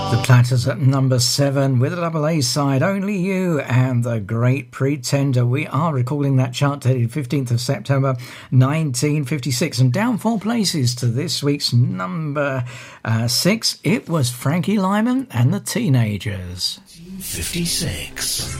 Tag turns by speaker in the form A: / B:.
A: The Platters at number 7 with a double A side, Only You and The Great Pretender. We are recording that chart dated 15th of September 1956, and down 4 places to this week's number 6. It was Frankie Lyman and the Teenagers.
B: 56.